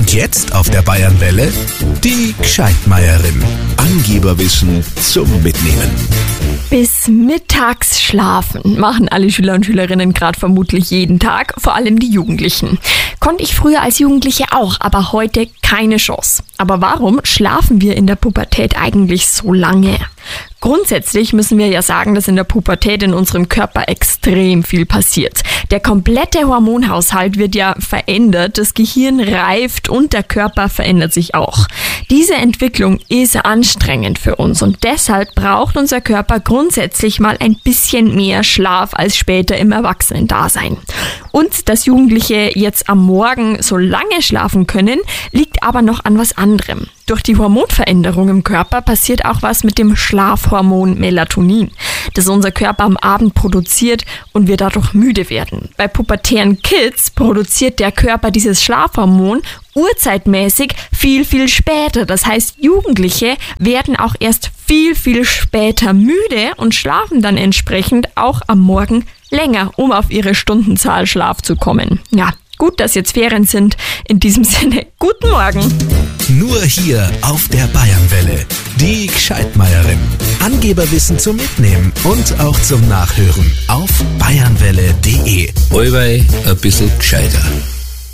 Und jetzt auf der Bayernwelle die Gescheitmeierin. Angeberwissen zum Mitnehmen. Bis mittags schlafen machen alle Schüler und Schülerinnen gerade vermutlich jeden Tag, vor allem die Jugendlichen. Konnte ich früher als Jugendliche auch, aber heute keine Chance. Aber warum schlafen wir in der Pubertät eigentlich so lange? Grundsätzlich müssen wir ja sagen, dass in der Pubertät in unserem Körper extrem viel passiert. Der komplette Hormonhaushalt wird ja verändert, das Gehirn reift und der Körper verändert sich auch. Diese Entwicklung ist anstrengend für uns und deshalb braucht unser Körper grundsätzlich mal ein bisschen mehr Schlaf als später im Erwachsenendasein. Und dass Jugendliche jetzt am Morgen so lange schlafen können, liegt aber noch an was anderem. Durch die Hormonveränderung im Körper passiert auch was mit dem Schlafhormon Melatonin, das unser Körper am Abend produziert und wir dadurch müde werden. Bei pubertären Kids produziert der Körper dieses Schlafhormon urzeitmäßig viel später. Das heißt, Jugendliche werden auch erst viel später müde und schlafen dann entsprechend auch am Morgen länger, um auf ihre Stundenzahl Schlaf zu kommen. Ja, gut, dass jetzt Ferien sind. In diesem Sinne, guten Morgen. Nur hier auf der Bayernwelle. Die Gescheitmeierin. Angeberwissen zum Mitnehmen und auch zum Nachhören auf bayernwelle.de. Allweil ein bisschen gescheiter.